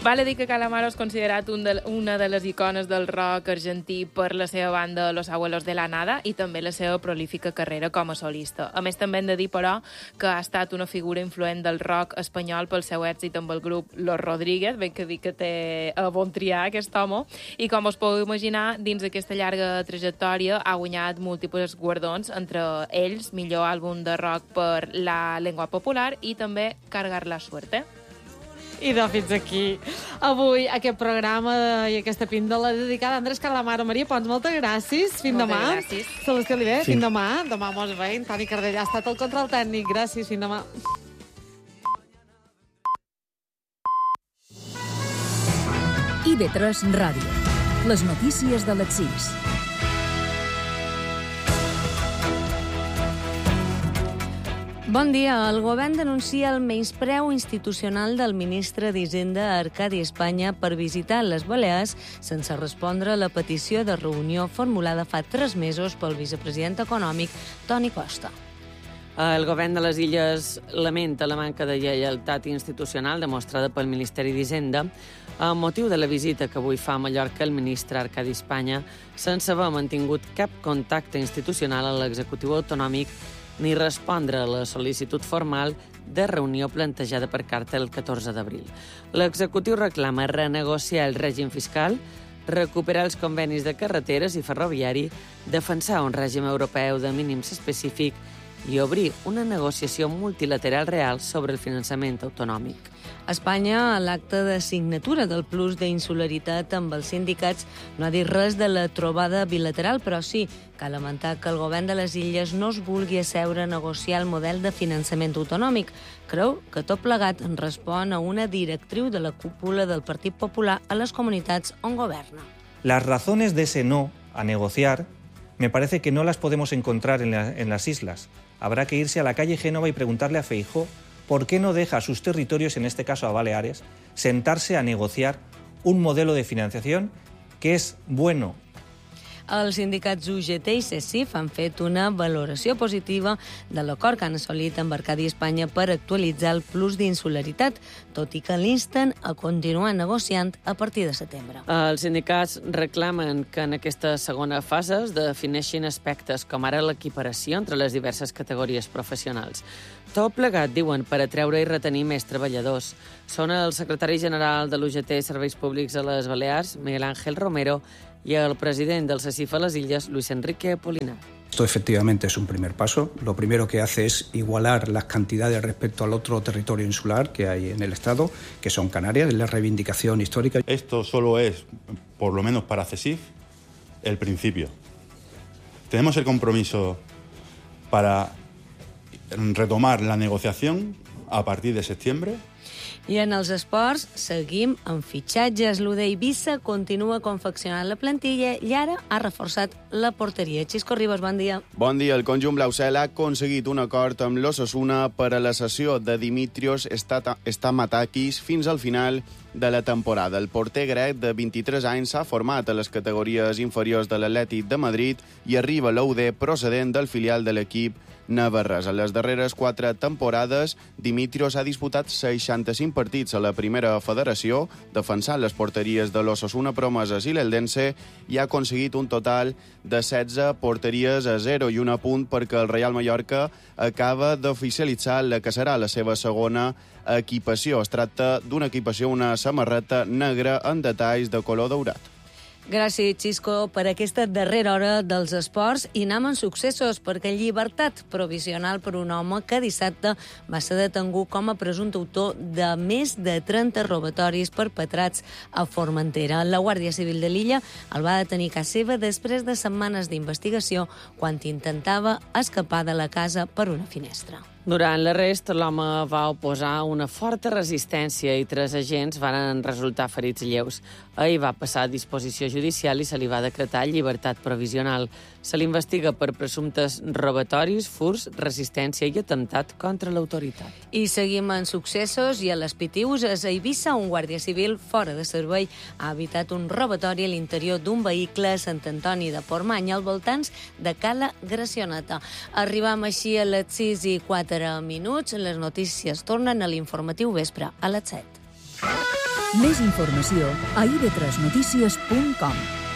Val a dir que Calamaro és considerat una de les icones del rock argentí per la seva banda Los Abuelos de la Nada i també la seva prolífica carrera com a solista. A més, també hem de dir, però, que ha estat una figura influent del rock espanyol pel seu èxit amb el grup Los Rodríguez, ben que dir que té a bon triar aquest home, i com us podeu imaginar, dins d'aquesta llarga trajectòria ha guanyat múltiples guardons, entre ells millor àlbum de rock per La Lengua Popular i també Cargar la Suerte. I de fins aquí. Avui aquest programa i aquesta píndola dedicada a Andrés Calamaro. Maria Pons, moltes gràcies. Fins demà. Gràcies. Celestí Oliver, fins demà. Demà mos veiem. Toni Cardellà ha estat el control tècnic. Gràcies, fins demà. IB3 Ràdio. Les notícies de les 6. Bon dia. El govern denuncia el menyspreu institucional del ministre d'Hisenda Arcadi Espanya per visitar les Balears sense respondre a la petició de reunió formulada fa 3 mesos pel vicepresident econòmic Toni Costa. El govern de les Illes lamenta la manca de lleialtat institucional demostrada pel Ministeri d'Hisenda amb motiu de la visita que avui fa a Mallorca el ministre Arcadi Espanya sense haver mantingut cap contacte institucional a l'executiu autonòmic ni respondre a la sol·licitud formal de reunió plantejada per carta el 14 d'abril. L'executiu reclama renegociar el règim fiscal, recuperar els convenis de carreteres i ferroviari, defensar un règim europeu de mínims específic i obrir una negociació multilateral real sobre el finançament autonòmic. Espanya, a l'acte de signatura del plus d'insularitat amb els sindicats, no ha dit res de la trobada bilateral, però sí que ha lamentat que el govern de les Illes no es vulgui asseure a negociar el model de finançament autonòmic. Creu que tot plegat respon a una directriu de la cúpula del Partit Popular a les comunitats on governa. Las razones de ese no a negociar me parece que no las podemos encontrar en las islas. Habrá que irse a la calle Génova y preguntarle a Feijóo por qué no deja a sus territorios, en este caso a Baleares, sentarse a negociar un modelo de financiación que es bueno. Els sindicats UGT i CECIF han fet una valoració positiva de l'acord que han assolit amb Arcadi Espanya per actualitzar el plus d'insularitat, tot i que l'insten a continuar negociant a partir de setembre. Els sindicats reclamen que en aquesta segona fase es defineixin aspectes com ara l'equiparació entre les diverses categories professionals. Tot plegat, diuen, per atreure i retenir més treballadors. Són el secretari general de l'UGT Serveis Públics a les Balears, Miguel Ángel Romero, y el presidente del CECIF a las Illes, Luis Enrique Polinar. Esto efectivamente es un primer paso. Lo primero que hace es igualar las cantidades respecto al otro territorio insular que hay en el Estado, que son Canarias, es la reivindicación histórica. Esto solo es, por lo menos para CECIF, el principio. Tenemos el compromiso para retomar la negociación a partir de septiembre. I en els esports seguim amb fitxatges. L'U d'Eivissa continua confeccionant la plantilla i ara ha reforçat la porteria. Xisco Ribas, bon dia. Bon dia. El conjunt blau-cel ha aconseguit un acord amb l'Osasuna per a la cessió de Dimitrios Stamatakis fins al final de la temporada. El porter grec de 23 anys s'ha format a les categories inferiors de l'Atlètic de Madrid i arriba a l'UD procedent del filial de l'equip navarrès. En les darreres 4 temporades, Dimitrios ha disputat 65 partits a la primera federació, defensant les porteries de l'Osasuna Promeses i l'Eldense, i ha aconseguit un total de 16 porteries a 0 i un apunt perquè el Real Mallorca acaba d'oficialitzar la que serà la seva segona equipació. Es tracta d'una equipació, una samarreta negra en detalls de color daurat. Gràcies, Xisco, per aquesta darrera hora dels esports i anem en successos, perquè llibertat provisional per un home que dissabte va ser detengut com a presumpte autor de més de 30 robatoris perpetrats a Formentera. La Guàrdia Civil de l'illa el va detenir a casa seva després de setmanes d'investigació quan intentava escapar de la casa per una finestra. Durant l'arrest, l'home va oposar una forta resistència i 3 agents van resultar ferits lleus. Ahir va passar a disposició judicial i se li va decretar llibertat provisional. Se l'investiga per presumptes robatoris, furs, resistència i atemptat contra l'autoritat. I seguim en successos i a les Pitiuses. A Eivissa, un guàrdia civil fora de servei ha evitat un robatori a l'interior d'un vehicle a Sant Antoni de Portmany, al voltants de Cala Gracioneta. Arribam així a les 6:04. Les notícies tornen a l'informatiu vespre a les 7. Més informació a ib3notícies.com.